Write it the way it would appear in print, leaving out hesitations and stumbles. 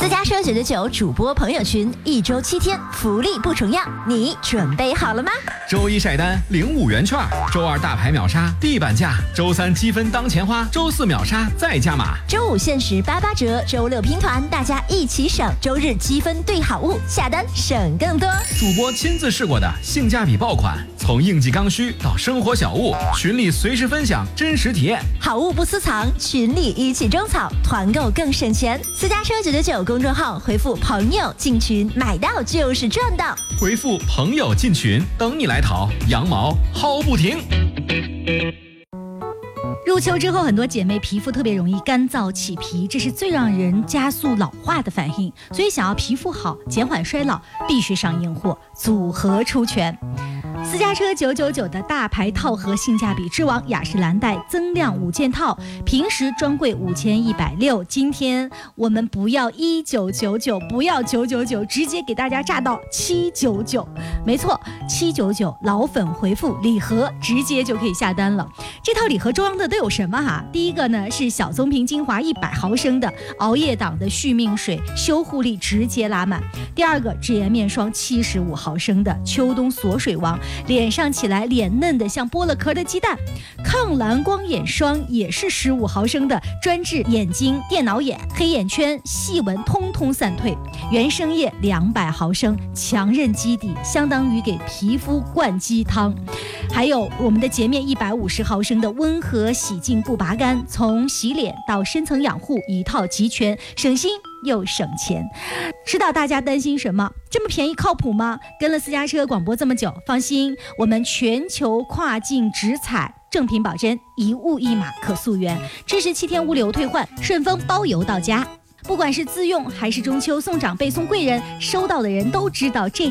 私家车999主播朋友群，1周7天，福利不重样，你准备好了吗？ 周一晒单领5元券，周二大牌秒杀地板价，周三积分当钱花，周四秒杀再加码， 周五限时88折，周六拼团，大家一起省，周日积分兑好物，下单省更多。 主播亲自试过的性价比爆款，从应季刚需到生活小物，群里随时分享真实体验， 好物不私藏，群里一起种草，团购更省钱。私家车999公众号回复朋友进群，买到就是赚到。 回复朋友进群，等你来淘，羊毛薅不停。 入秋之后，很多姐妹皮肤特别容易干燥起皮，这是最让人加速老化的反应。所以想要皮肤好，减缓衰老，必须上硬货，组合出拳。私家车999的大牌套盒性价比之王雅诗兰黛增量5件套，平时专柜5160，今天我们不要1999，不要999，直接给大家炸到799。没错，799，老粉回复礼盒，直接就可以下单了。这套礼盒装的都有什么哈？第一个呢是小棕瓶精华100毫升的熬夜党的续命水，修护力直接拉满。第二个脂颜面霜75毫升的秋冬锁水王，脸上起来脸嫩的像剥了壳的鸡蛋。抗蓝光眼霜也是15毫升的，专治眼睛、电脑眼、黑眼圈、细纹通通散退。原生液200毫升，强韧基底，相当于给皮肤灌鸡汤。还有我们的洁面150毫升的温和洗净不拔干，从洗脸到深层养护一套齐全，省心又省钱。知道大家担心什么？这么便宜靠谱吗？跟了私家车广播这么久，放心，我们全球跨境直采，正品保真，1物1码可溯源，支持7天物流退换，顺丰包邮到家。不管是自用还是中秋送长辈送贵人，收到的人都知道这